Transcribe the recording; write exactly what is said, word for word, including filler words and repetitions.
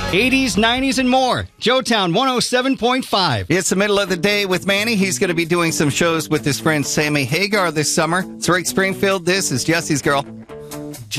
eighties, nineties, and more. Joetown one oh seven point five. It's the middle of the day with Manny. He's going to be doing some shows with his friend Sammy Hagar this summer. It's Rick Springfield. This is Jesse's Girl.